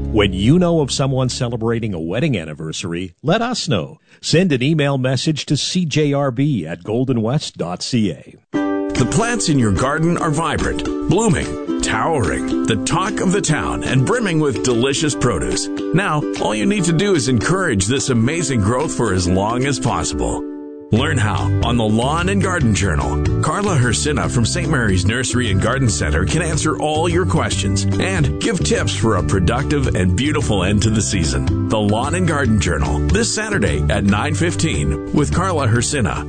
When you know of someone celebrating a wedding anniversary, let us know. Send an email message to cjrb@goldenwest.ca. The plants in your garden are vibrant, blooming, towering, the talk of the town, and brimming with delicious produce. Now, all you need to do is encourage this amazing growth for as long as possible. Learn how on the Lawn and Garden Journal. Carla Hersina from St. Mary's Nursery and Garden Center can answer all your questions and give tips for a productive and beautiful end to the season. The Lawn and Garden Journal, this Saturday at 9:15 with Carla Hersina.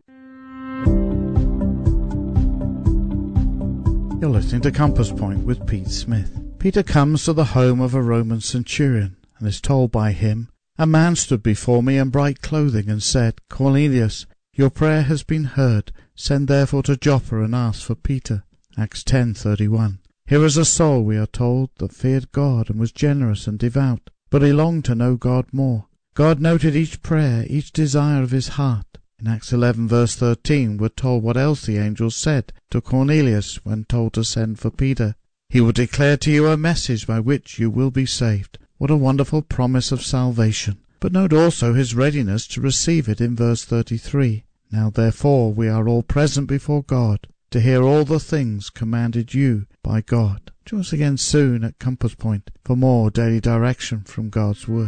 You're listening to Compass Point with Pete Smith. Peter comes to the home of a Roman centurion and is told by him, "A man stood before me in bright clothing and said, 'Cornelius, your prayer has been heard. Send therefore to Joppa and ask for Peter.'" Acts 10:31. Here is a soul, we are told, that feared God and was generous and devout, but he longed to know God more. God noted each prayer, each desire of his heart. In Acts 11 verse 13 we're told what else the angels said to Cornelius when told to send for Peter. "He will declare to you a message by which you will be saved." What a wonderful promise of salvation. But note also his readiness to receive it in verse 33. "Now therefore we are all present before God, to hear all the things commanded you by God." Join us again soon at Compass Point for more daily direction from God's Word.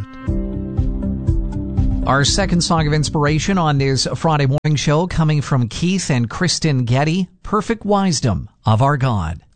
Our second song of inspiration on this Friday morning show coming from Keith and Kristen Getty, "Perfect Wisdom of Our God."